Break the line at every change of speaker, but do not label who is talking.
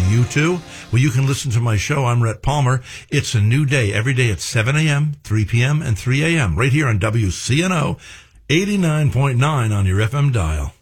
you too? Well, you can listen to my show. I'm Rhett Palmer. It's a new day every day at 7 a.m., 3 p.m., and 3 a.m. right here on WCNO 89.9 on your FM dial.